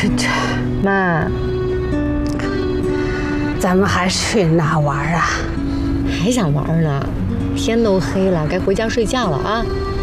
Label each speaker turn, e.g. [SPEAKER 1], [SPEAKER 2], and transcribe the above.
[SPEAKER 1] 这，妈，咱们还去哪玩啊？
[SPEAKER 2] 还想玩呢？天都黑了，该回家睡觉了啊！